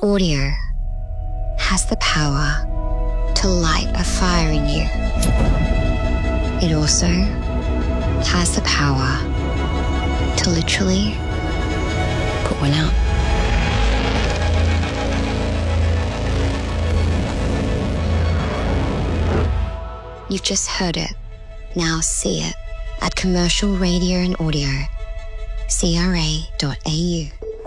Audio has the power to light a fire in you. It also has the power to literally put one out. You've just heard it. Now see it at Commercial Radio and Audio, CRA.au.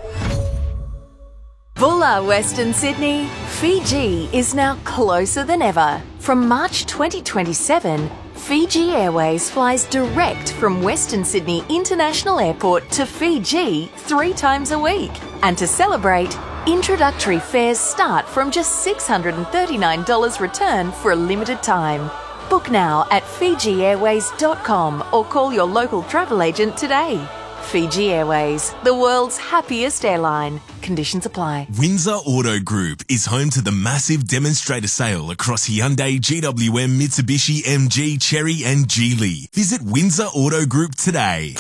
Bulla, Western Sydney, Fiji is now closer than ever. From March 2027, Fiji Airways flies direct from Western Sydney International Airport to Fiji 3 times a week. And to celebrate, introductory fares start from just $639 return for a limited time. Book now at FijiAirways.com or call your local travel agent today. Fiji Airways, the world's happiest airline. Conditions apply. Windsor Auto Group is home to the massive demonstrator sale across Hyundai, GWM, Mitsubishi, MG, Chery and Geely. Visit Windsor Auto Group today.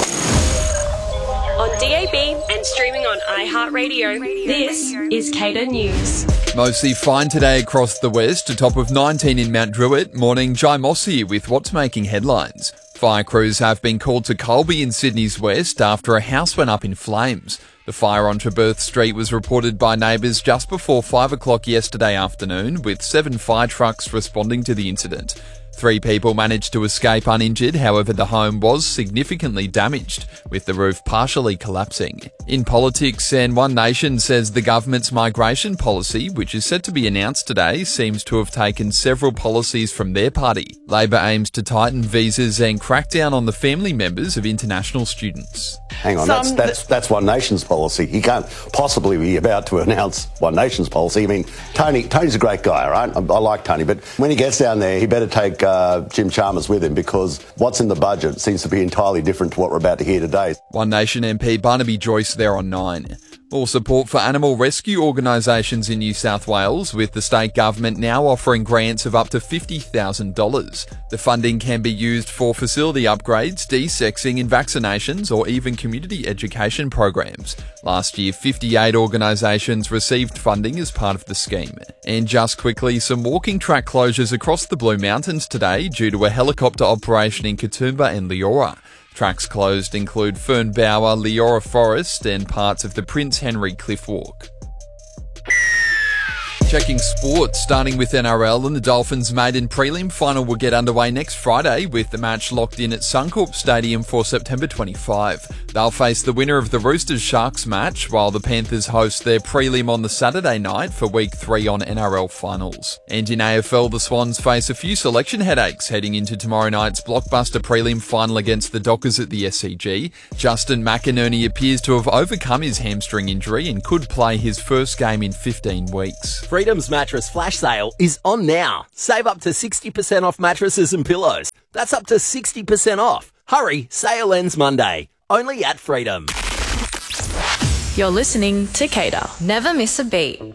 On DAB and streaming on iHeartRadio, this is Cater News. Mostly fine today across the west, a top of 19 in Mount Druitt. Morning, Jai Moss here with what's making headlines. Fire crews have been called to Colby in Sydney's west after a house went up in flames. The fire on Treberth Street was reported by neighbours just before 5 o'clock yesterday afternoon, with 7 fire trucks responding to the incident. 3 people managed to escape uninjured, however the home was significantly damaged, with the roof partially collapsing. In politics, and One Nation says the government's migration policy, which is set to be announced today, seems to have taken several policies from their party. Labor aims to tighten visas and crack down on the family members of international students. Hang on, that's One Nation's policy. He can't possibly be about to announce One Nation's policy. I mean, Tony's a great guy, right? I like Tony, but when he gets down there, he better take Jim Chalmers with him, because what's in the budget seems to be entirely different to what we're about to hear today. One Nation MP Barnaby Joyce there on 9. More support for animal rescue organisations in New South Wales, with the state government now offering grants of up to $50,000. The funding can be used for facility upgrades, desexing and vaccinations, or even community education programs. Last year, 58 organisations received funding as part of the scheme. And just quickly, some walking track closures across the Blue Mountains today due to a helicopter operation in Katoomba and Leora. Tracks closed include Fernbower, Leora Forest and parts of the Prince Henry Cliff Walk. Checking sports, starting with NRL, and the Dolphins' maiden prelim final will get underway next Friday, with the match locked in at Suncorp Stadium for September 25. They'll face the winner of the Roosters-Sharks match, while the Panthers host their prelim on the Saturday night for Week 3 on NRL finals. And in AFL, the Swans face a few selection headaches heading into tomorrow night's blockbuster prelim final against the Dockers at the SCG. Justin McInerney appears to have overcome his hamstring injury and could play his first game in 15 weeks. Freedom's mattress flash sale is on now. Save up to 60% off mattresses and pillows. That's up to 60% off. Hurry, sale ends Monday. Only at Freedom. You're listening to Cater. Never miss a beat.